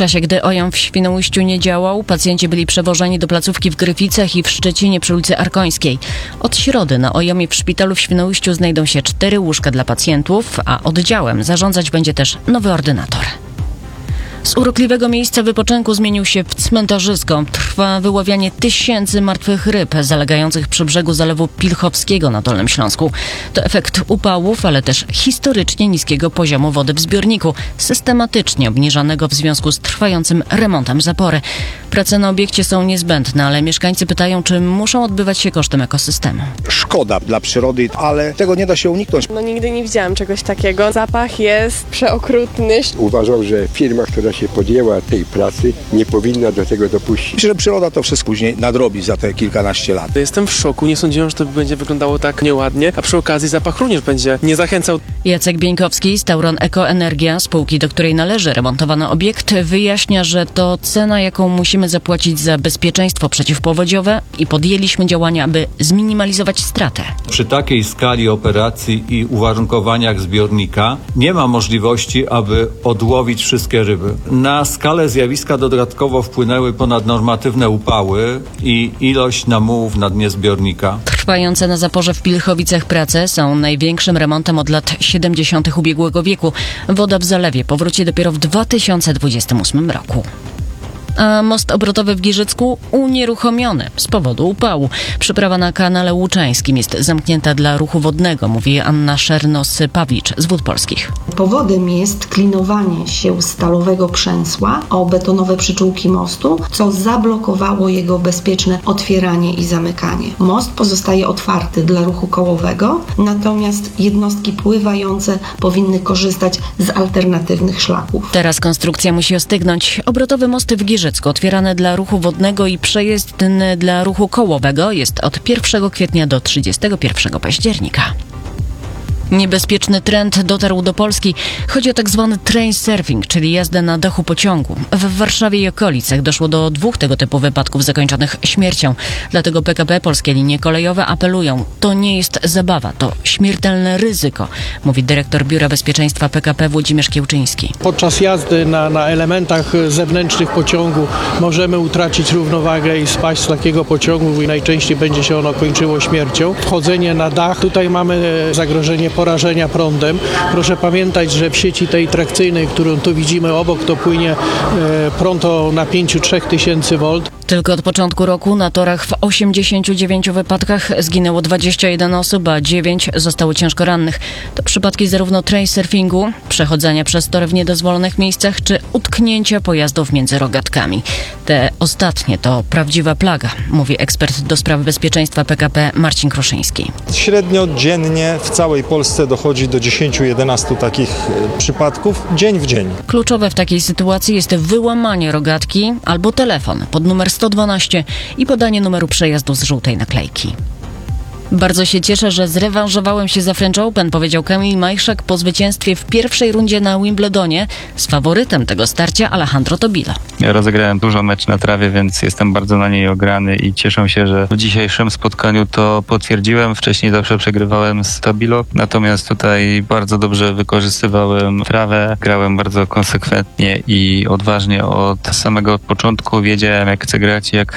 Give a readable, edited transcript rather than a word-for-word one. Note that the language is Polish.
czasie, gdy OJOM w Świnoujściu nie działał, pacjenci byli przewożeni do placówki w Gryficach i w Szczecinie przy ulicy Arkońskiej. Od środy na OJOM-ie w szpitalu w Świnoujściu znajdą się 4 łóżka dla pacjentów, a oddziałem zarządzać będzie też nowy ordynator. Z urokliwego miejsca wypoczynku zmienił się w cmentarzysko. Trwa wyławianie tysięcy martwych ryb zalegających przy brzegu Zalewu Pilchowskiego na Dolnym Śląsku. To efekt upałów, ale też historycznie niskiego poziomu wody w zbiorniku, systematycznie obniżanego w związku z trwającym remontem zapory. Prace na obiekcie są niezbędne, ale mieszkańcy pytają, czy muszą odbywać się kosztem ekosystemu. Szkoda dla przyrody, ale tego nie da się uniknąć. Nigdy nie widziałam czegoś takiego. Zapach jest przeokrutny. Uważam, że firma, która się podjęła tej pracy, nie powinna do tego dopuścić. Myślę, że przyroda to wszystko później nadrobi za te kilkanaście lat. Jestem w szoku, nie sądziłem, że to będzie wyglądało tak nieładnie, a przy okazji zapach również będzie nie zachęcał. Jacek Bieńkowski z Tauron Ekoenergia, spółki, do której należy remontowany obiekt, wyjaśnia, że to cena, jaką musimy zapłacić za bezpieczeństwo przeciwpowodziowe i podjęliśmy działania, aby zminimalizować stratę. Przy takiej skali operacji i uwarunkowaniach zbiornika nie ma możliwości, aby odłowić wszystkie ryby. Na skalę zjawiska dodatkowo wpłynęły ponadnormatywne upały i ilość namułów na dnie zbiornika. Trwające na zaporze w Pilchowicach prace są największym remontem od lat 70. ubiegłego wieku. Woda w zalewie powróci dopiero w 2028 roku. A most obrotowy w Giżycku unieruchomiony z powodu upału. Przeprawa na kanale Łuczańskim jest zamknięta dla ruchu wodnego, mówi Anna Szernos-Pawlicz z Wód Polskich. Powodem jest klinowanie się stalowego przęsła o betonowe przyczółki mostu, co zablokowało jego bezpieczne otwieranie i zamykanie. Most pozostaje otwarty dla ruchu kołowego, natomiast jednostki pływające powinny korzystać z alternatywnych szlaków. Teraz konstrukcja musi ostygnąć. Obrotowy most w Giżycku otwierany dla ruchu wodnego i przejezdny dla ruchu kołowego jest od 1 kwietnia do 31 października. Niebezpieczny trend dotarł do Polski. Chodzi o tak zwany train surfing, czyli jazdę na dachu pociągu. W Warszawie i okolicach doszło do 2 tego typu wypadków zakończonych śmiercią. Dlatego PKP, Polskie Linie Kolejowe apelują: to nie jest zabawa, to śmiertelne ryzyko, mówi dyrektor Biura Bezpieczeństwa PKP Włodzimierz Kiełczyński. Podczas jazdy na elementach zewnętrznych pociągu możemy utracić równowagę i spaść z takiego pociągu i najczęściej będzie się ono kończyło śmiercią. Wchodzenie na dach, tutaj mamy zagrożenie porażenia prądem. Proszę pamiętać, że w sieci tej trakcyjnej, którą tu widzimy obok, to płynie prąd o napięciu 3000 V. Tylko od początku roku na torach w 89 wypadkach zginęło 21 osób, a 9 zostało ciężko rannych. To przypadki zarówno train surfingu, przechodzenia przez tory w niedozwolonych miejscach, czy utknięcia pojazdów między rogatkami. Te ostatnie to prawdziwa plaga, mówi ekspert do spraw bezpieczeństwa PKP Marcin Kruszyński. Średnio dziennie w całej Polsce dochodzi do 10-11 takich przypadków dzień w dzień. Kluczowe w takiej sytuacji jest wyłamanie rogatki albo telefon pod numer 112 i podanie numeru przejazdu z żółtej naklejki. Bardzo się cieszę, że zrewanżowałem się za French Open, powiedział Kamil Majchrzak po zwycięstwie w pierwszej rundzie na Wimbledonie z faworytem tego starcia Alejandro Tobilo. Ja rozegrałem dużo mecz na trawie, więc jestem bardzo na niej ograny i cieszę się, że w dzisiejszym spotkaniu to potwierdziłem. Wcześniej zawsze przegrywałem z Tobilo, natomiast tutaj bardzo dobrze wykorzystywałem trawę, grałem bardzo konsekwentnie i odważnie od samego początku. Wiedziałem, jak chcę grać, jak